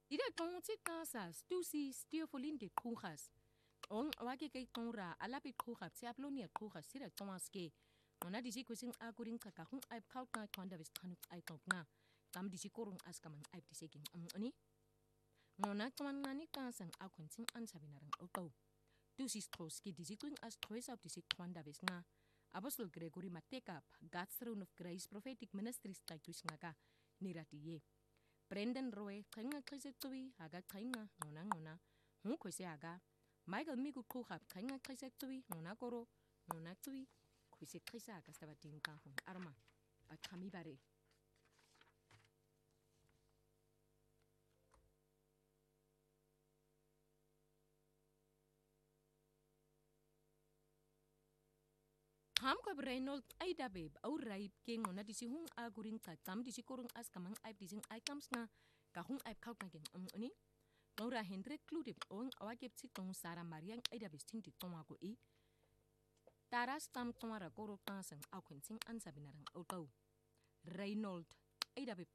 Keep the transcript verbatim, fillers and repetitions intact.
Ida tonti kasas tusi stiofolin de kujas. On wake kay tonra alapi kujap si aplonia kujas sira tomaske. Ona disi kusin akurin kakahung ay kaut na kwanda vis tanuk ay tok nga. Tam disi korung askamang ay diseking am ani. Ngona toman ngani kasang akun sing ansabinarang auto. Tusi stroski disi kuin as troes up disi kwanda vis nga. Apostle Gregory Matekap, God's Throne of Grace Prophetic Ministries taitus nga ka niratiye. Brendan Roy, Kringa Krisetui, Haga Kringa, Nona Nona, Hunkwese Haga, Michael Migu Kuhab, Kringa Krisetui, Nona Koro, Nona Tui, Kwise Krisa, Castabatinka, Arma, Akamibare. Ham ko Reynold ay dabib au raib king ngona disi hung aguring ka tam disi korung as kamang aib dising ay kams nga ka hung aib kaut na king um ani Nora Hendrik Kludip ong awakip si tong Sara Mariang ay dabis ting di tong ako i taras tam tong ara korok tasang au kwen sing ansabi narang auto Reynold ay dabib